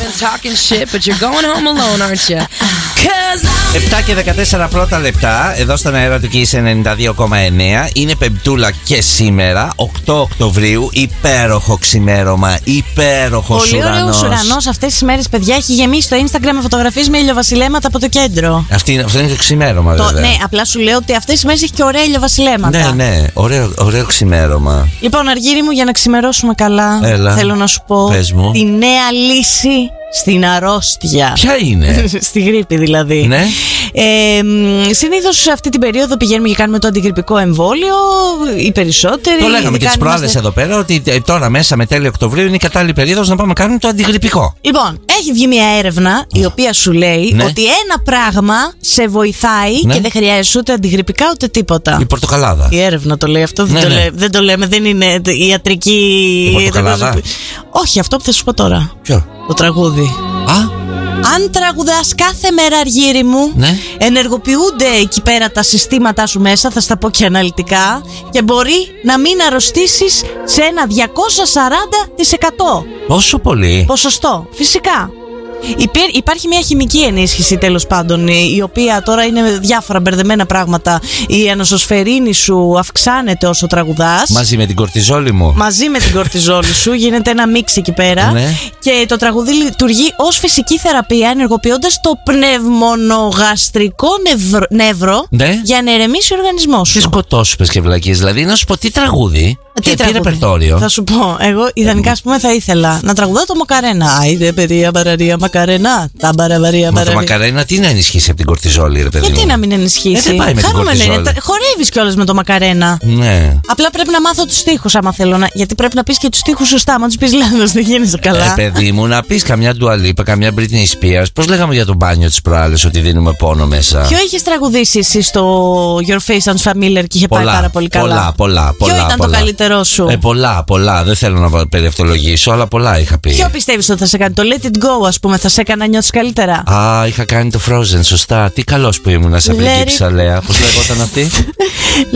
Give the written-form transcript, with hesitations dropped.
and talking shit, but you're going home alone, aren't you? 7 και 14 πρώτα λεπτά, εδώ στον αέρα του Kiss 92,9. Είναι Πεμπτούλα και σήμερα, 8 Οκτωβρίου. Υπέροχο ξημέρωμα, υπέροχος ουρανός. Πολύ ωραίος ουρανός αυτές τις μέρες, παιδιά. Έχει γεμίσει το Instagram με φωτογραφίες με ηλιοβασιλέματα από το κέντρο. Αυτό είναι το ξημέρωμα, βέβαια. Ναι, απλά σου λέω ότι αυτές τις μέρες έχει και ωραία ηλιοβασιλέματα. Ναι, ωραίο ξημέρωμα. Λοιπόν, Αργύρι μου, για να ξημερώσουμε καλά, θέλω να σου πω τη νέα λύση στην αρρώστια. Ποια είναι? Στη γρίπη δηλαδή. Ναι. Συνήθως σε αυτή την περίοδο πηγαίνουμε και κάνουμε το αντιγρυπικό εμβόλιο. Οι περισσότεροι. Το λέγαμε και τις προάλλες εδώ πέρα, ότι τώρα μέσα με τέλη Οκτωβρίου είναι η κατάλληλη περίοδος να πάμε να κάνουμε το αντιγρυπικό. Λοιπόν, έχει βγει μια έρευνα η οποία σου λέει ότι ένα πράγμα σε βοηθάει και δεν χρειάζεσαι ούτε αντιγρυπικά ούτε τίποτα. Η πορτοκαλάδα. Η έρευνα το λέει αυτό. Δεν το λέμε, δεν είναι ιατρική. Η πορτοκαλάδα. Όχι, αυτό που θα σου πω τώρα. Ποιο? Το τραγούδι. Αν τραγουδάς κάθε μέρα, Αργύρι μου, ενεργοποιούνται εκεί πέρα τα συστήματά σου μέσα, θα στα πω και αναλυτικά, και μπορεί να μην αρρωστήσεις σε ένα 240%. Πόσο πολύ? Ποσοστό, φυσικά. Υπάρχει μια χημική ενίσχυση, τέλος πάντων, η οποία τώρα είναι διάφορα μπερδεμένα πράγματα. Η ανοσοσφαιρίνη σου αυξάνεται όσο τραγουδάς. Μαζί με την κορτιζόλη μου. Μαζί με την κορτιζόλη σου γίνεται ένα μίξ εκεί πέρα. Και το τραγούδι λειτουργεί ως φυσική θεραπεία, ενεργοποιώντας το πνευμονογαστρικό νεύρο για να ηρεμήσει ο οργανισμός σου. Τι σκοτώσουπες και βλακίες, δηλαδή να σου πω τι τραγούδι. Τι ρεπερτόριο? Θα σου πω, εγώ ιδανικά ας πούμε θα ήθελα να τραγουδάω το Μακαρένα. Άιντε παιδιά μπαραρία Μακαρένα. Τα μπαραβαρία μπαραβαρία. Το Μακαρένα τι να ενισχύσει από την κορτιζόλη, ρε παιδί μου? Γιατί να μην ενισχύσει? Δεν πάει με την κορτιζόλη. Χορεύεις κιόλας με το Μακαρένα. Ναι. Απλά πρέπει να μάθω τους στίχους άμα θέλω να. Γιατί πρέπει να πεις και τους στίχους σωστά. Μα τους πεις λάθος δεν γίνεσαι καλά. Παιδί μου, να πεις καμιά Dua Lipa, καμιά Britney Spears. Πώς λέγαμε για το μπάνιο της προάλλες ότι δίνουμε πόνο μέσα? Ποιο είχες τραγουδήσει εσύ στο Your Face Sounds Familiar και είχε πάει πάρα πολύ καλά? Πολλά. Ποιο ήταν το καλύτερό σου? Πολλά. Δεν θέλω να περιευτολογήσω, αλλά πολλά είχα πει. Ποιο πιστεύεις ότι θα σε κάνει? Το Let It Go, ας πούμε, θα σε έκανε να νιώθεις καλύτερα? Είχα κάνει το Frozen, σωστά. Τι καλός που ήμουν σε απλή ψαλέα. Πώς λέγονταν αυτή?